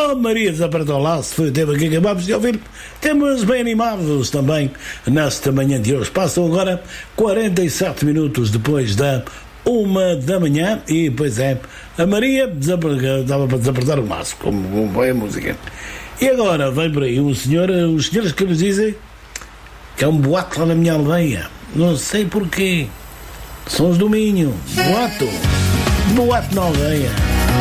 Oh, Maria desapertou o laço, foi o tempo que acabámos de ouvir. Temos bem animados também nesta manhã de hoje. Passam agora 47 minutos depois da 1 da manhã e, pois é, a Maria estava para desapertar o laço, como foi a música. E agora vem por aí os senhores que nos dizem que é um boato lá na minha aldeia. Não sei porquê. São os do Minho. Boato na aldeia.